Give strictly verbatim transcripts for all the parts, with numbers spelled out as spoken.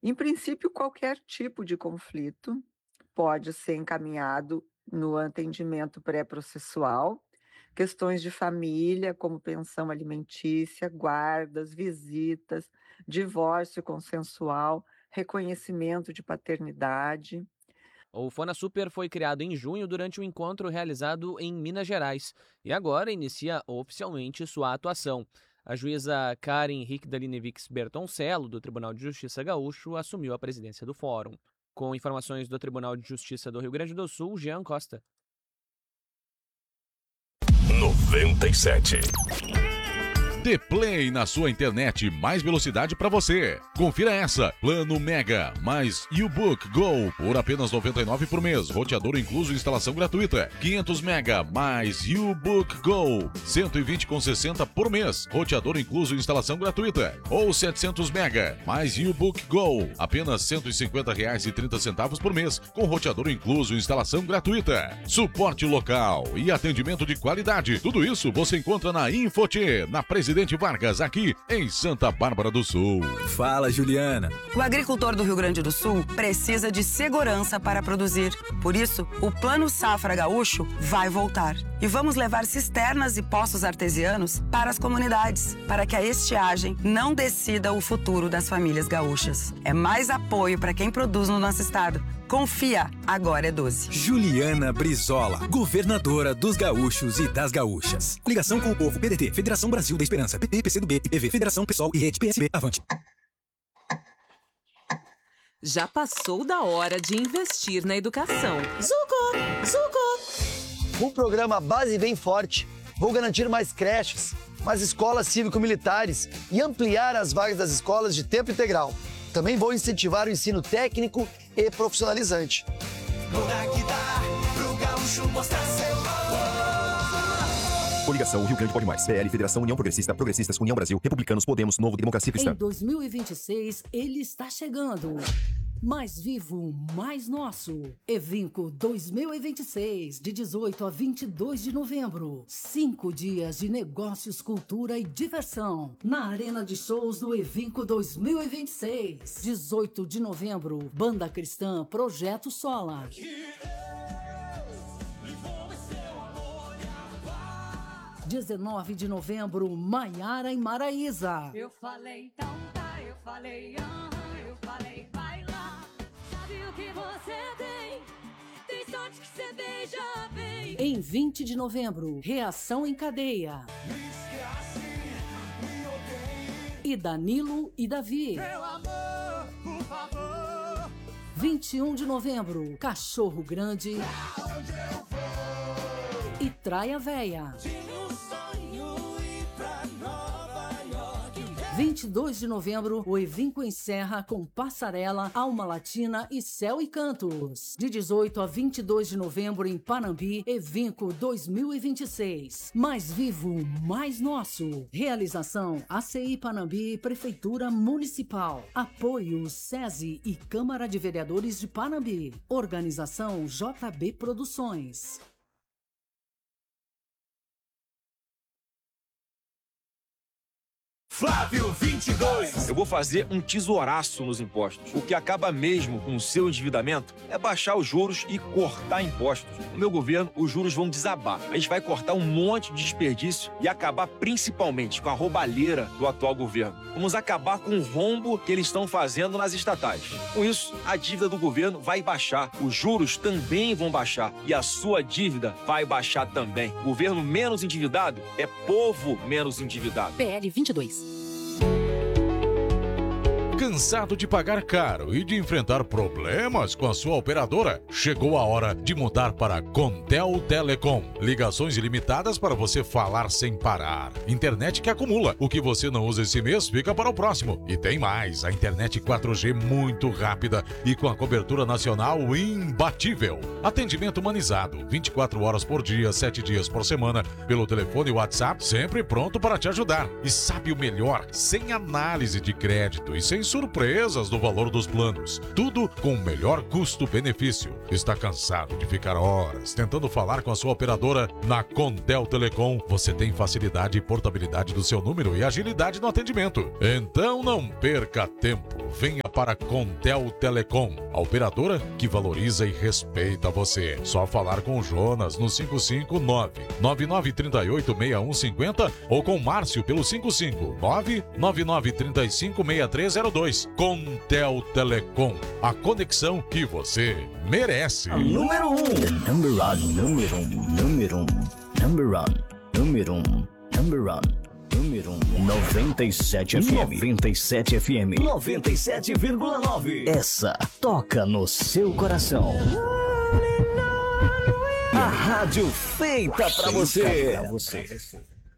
Em princípio, qualquer tipo de conflito pode ser encaminhado no atendimento pré-processual. Questões de família, como pensão alimentícia, guardas, visitas, divórcio consensual, reconhecimento de paternidade. O FonaSuper foi criado em junho durante um encontro realizado em Minas Gerais e agora inicia oficialmente sua atuação. A juíza Karen Hickdalinevix Bertoncello, do Tribunal de Justiça Gaúcho, assumiu a presidência do fórum. Com informações do Tribunal de Justiça do Rio Grande do Sul, Jean Costa. noventa e sete. Dê Play na sua internet, mais velocidade para você. Confira essa, Plano Mega, mais U-Book Go, por apenas noventa e nove reais por mês, roteador incluso, instalação gratuita. quinhentos mega, mais U-Book Go, cento e vinte reais e sessenta centavos por mês, roteador incluso, instalação gratuita. Ou setecentos mega, mais U-Book Go, apenas cento e cinquenta reais e trinta centavos por mês, com roteador incluso, instalação gratuita. Suporte local e atendimento de qualidade, tudo isso você encontra na Infotê, na Presidente Vargas, aqui em Santa Bárbara do Sul. Fala, Juliana. O agricultor do Rio Grande do Sul precisa de segurança para produzir. Por isso, o Plano Safra Gaúcho vai voltar. E vamos levar cisternas e poços artesianos para as comunidades, para que a estiagem não decida o futuro das famílias gaúchas. É mais apoio para quem produz no nosso estado. Confia, agora é doze. Juliana Brizola, governadora dos gaúchos e das gaúchas. Ligação com o povo, P D T, Federação Brasil da Esperança, P T, P C do B, I P V, Federação Pessoal e Rede P S B, avante. Já passou da hora de investir na educação. Zuco, Zuco. Com o programa Base Bem Forte, vou garantir mais creches, mais escolas cívico-militares e ampliar as vagas das escolas de tempo integral. Também vou incentivar o ensino técnico e profissionalizante. Coligação Rio Grande Pode Mais, P L, Federação União Progressista, Progressistas, União Brasil, Republicanos, Podemos, Novo Democracia Cristã. Em dois mil e vinte e seis, ele está chegando. Mais vivo, mais nosso. Evinco dois mil e vinte e seis, de dezoito a vinte e dois de novembro. Cinco dias de negócios, cultura e diversão. Na Arena de Shows do Evinco dois mil e vinte e seis. dezoito de novembro, Banda Cristã Projeto Sola. dezenove de novembro, Maiara e Maraísa. Eu falei, então tá, eu falei, aham, eu falei, vai lá. Sabe o que você tem? Tem sorte que você beija bem. Em vinte de novembro, Reação em Cadeia. E Danilo e Davi. Meu amor, por favor. vinte e um de novembro, Cachorro Grande. E Traia Véia. vinte e dois de novembro, o Evinco encerra com Passarela, Alma Latina e Céu e Cantos. De dezoito a vinte e dois de novembro em Panambi, Evinco dois mil e vinte e seis. Mais vivo, mais nosso. Realização A C I Panambi, Prefeitura Municipal. Apoio SESI e Câmara de Vereadores de Panambi. Organização J B Produções. Flávio vinte e dois. Eu vou fazer um tesouraço nos impostos. O que acaba mesmo com o seu endividamento é baixar os juros e cortar impostos. No meu governo, os juros vão desabar. A gente vai cortar um monte de desperdício e acabar principalmente com a roubalheira do atual governo. Vamos acabar com o rombo que eles estão fazendo nas estatais. Com isso, a dívida do governo vai baixar. Os juros também vão baixar. E a sua dívida vai baixar também. Governo menos endividado é povo menos endividado. P L vinte e dois. Cansado de pagar caro e de enfrentar problemas com a sua operadora? Chegou a hora de mudar para a Contel Telecom. Ligações ilimitadas para você falar sem parar. Internet que acumula. O que você não usa esse mês fica para o próximo. E tem mais, a internet quatro G muito rápida e com a cobertura nacional imbatível. Atendimento humanizado, vinte e quatro horas por dia, sete dias por semana, pelo telefone e WhatsApp, sempre pronto para te ajudar. E sabe o melhor? Sem análise de crédito e sem surpresas do valor dos planos. Tudo com o melhor custo-benefício. Está cansado de ficar horas tentando falar com a sua operadora? Na Contel Telecom, você tem facilidade e portabilidade do seu número e agilidade no atendimento. Então não perca tempo. Venha para Contel Telecom, a operadora que valoriza e respeita você. Só falar com o Jonas no cinco cinco nove, nove nove três oito, seis um cinco zero ou com o Márcio pelo cinco cinco nove, nove nove três cinco, seis três zero dois. Contel Telecom, a conexão que você merece. Número um. Number one, número um, número um, number one, número um, number one. Número um, noventa e sete F M. noventa e sete F M. noventa e sete vírgula nove. Essa toca no seu coração. A rádio feita pra você. Pra você.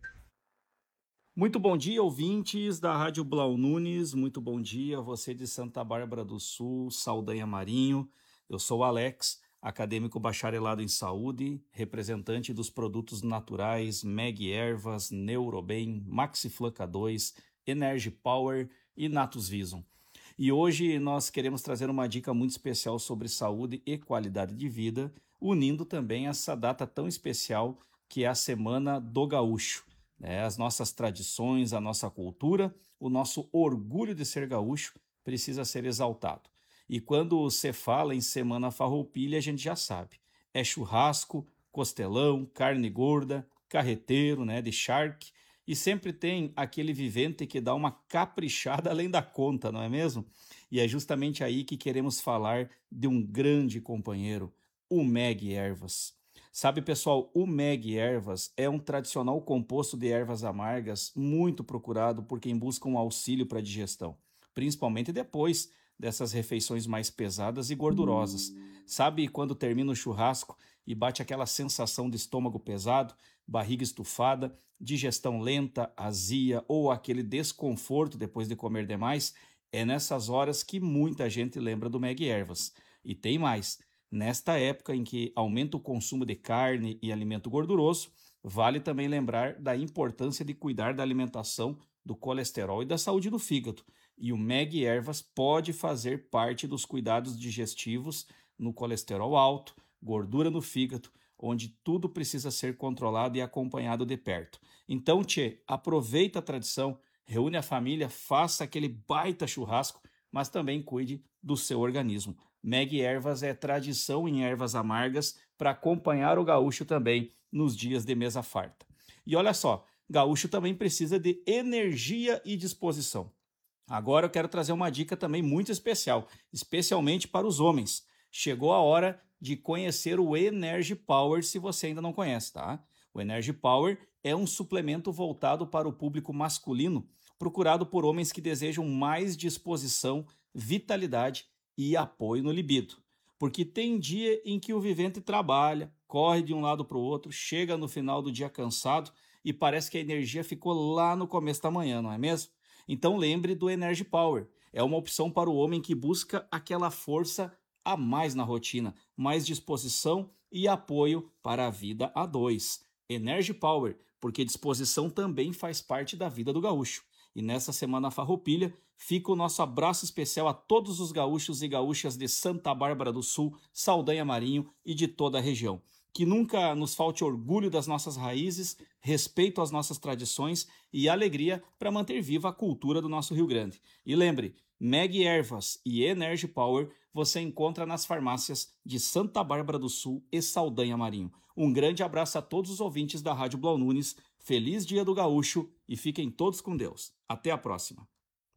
Muito bom dia, ouvintes da Rádio Blau Nunes. Muito bom dia, você de Santa Bárbara do Sul, Saldanha Marinho. Eu sou o Alex, acadêmico bacharelado em saúde, representante dos produtos naturais Meg Ervas, Neurobem, Maxiflan K dois, Energy Power e Natus Vision. E hoje nós queremos trazer uma dica muito especial sobre saúde e qualidade de vida, unindo também essa data tão especial que é a Semana do Gaúcho. É, as nossas tradições, a nossa cultura, o nosso orgulho de ser gaúcho precisa ser exaltado. E quando você fala em Semana Farroupilha, a gente já sabe. É churrasco, costelão, carne gorda, carreteiro, né, de charque. E sempre tem aquele vivente que dá uma caprichada além da conta, não é mesmo? E é justamente aí que queremos falar de um grande companheiro, o Meg Ervas. Sabe, pessoal, o Meg Ervas é um tradicional composto de ervas amargas muito procurado por quem busca um auxílio para a digestão, principalmente depois dessas refeições mais pesadas e gordurosas. Sabe quando termina o churrasco e bate aquela sensação de estômago pesado, barriga estufada, digestão lenta, azia ou aquele desconforto depois de comer demais? É nessas horas que muita gente lembra do Meg Ervas. E tem mais. Nesta época em que aumenta o consumo de carne e alimento gorduroso, vale também lembrar da importância de cuidar da alimentação, do colesterol e da saúde do fígado. E o Meg Ervas pode fazer parte dos cuidados digestivos no colesterol alto, gordura no fígado, onde tudo precisa ser controlado e acompanhado de perto. Então, tchê, aproveita a tradição, reúne a família, faça aquele baita churrasco, mas também cuide do seu organismo. Meg Ervas é tradição em ervas amargas para acompanhar o gaúcho também nos dias de mesa farta. E olha só, gaúcho também precisa de energia e disposição. Agora eu quero trazer uma dica também muito especial, especialmente para os homens. Chegou a hora de conhecer o Energy Power se você ainda não conhece, tá? O Energy Power é um suplemento voltado para o público masculino, procurado por homens que desejam mais disposição, vitalidade e apoio no libido. Porque tem dia em que o vivente trabalha, corre de um lado para o outro, chega no final do dia cansado e parece que a energia ficou lá no começo da manhã, não é mesmo? Então lembre do Energy Power. É uma opção para o homem que busca aquela força a mais na rotina, mais disposição e apoio para a vida a dois. Energy Power, porque disposição também faz parte da vida do gaúcho. E nessa Semana Farroupilha, fica o nosso abraço especial a todos os gaúchos e gaúchas de Santa Bárbara do Sul, Saldanha Marinho e de toda a região. Que nunca nos falte orgulho das nossas raízes, respeito às nossas tradições e alegria para manter viva a cultura do nosso Rio Grande. E lembre, Meg Ervas e Energy Power você encontra nas farmácias de Santa Bárbara do Sul e Saldanha Marinho. Um grande abraço a todos os ouvintes da Rádio Blau Nunes. Feliz Dia do Gaúcho e fiquem todos com Deus. Até a próxima.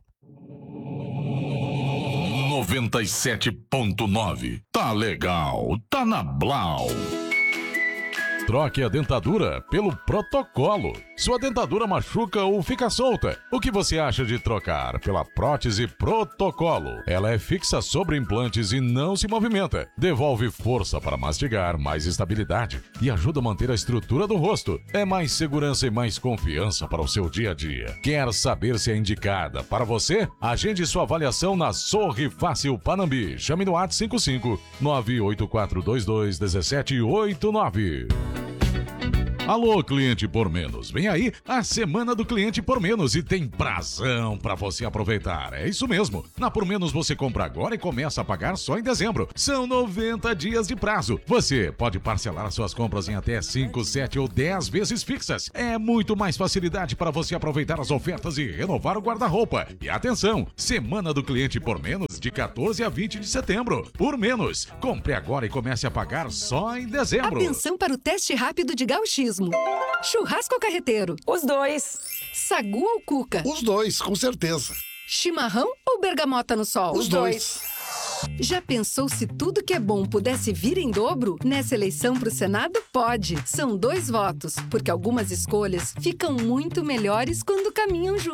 noventa e sete ponto nove. Tá legal, tá na Blau. Troque a dentadura pelo Protocolo. Sua dentadura machuca ou fica solta. O que você acha de trocar pela prótese Protocolo? Ela é fixa sobre implantes e não se movimenta. Devolve força para mastigar, mais estabilidade e ajuda a manter a estrutura do rosto. É mais segurança e mais confiança para o seu dia a dia. Quer saber se é indicada para você? Agende sua avaliação na Sorri Fácil Panambi. Chame no WhatsApp cinco cinco nove oito quatro dois dois um sete oito nove. Alô, cliente por menos. Vem aí a Semana do Cliente por Menos e tem prazão pra você aproveitar. É isso mesmo. Na Por Menos você compra agora e começa a pagar só em dezembro. São noventa dias de prazo. Você pode parcelar suas compras em até cinco, sete ou dez vezes fixas. É muito mais facilidade para você aproveitar as ofertas e renovar o guarda-roupa. E atenção, Semana do Cliente por Menos parcelas de quatorze a vinte de setembro. Por menos, compre agora e comece a pagar só em dezembro. Atenção para o teste rápido de gauchismo. Churrasco ou carreteiro? Os dois. Sagu ou cuca? Os dois, com certeza. Chimarrão ou bergamota no sol? Os dois. Já pensou se tudo que é bom pudesse vir em dobro? Nessa eleição para o Senado, pode. São dois votos, porque algumas escolhas ficam muito melhores quando caminham juntos.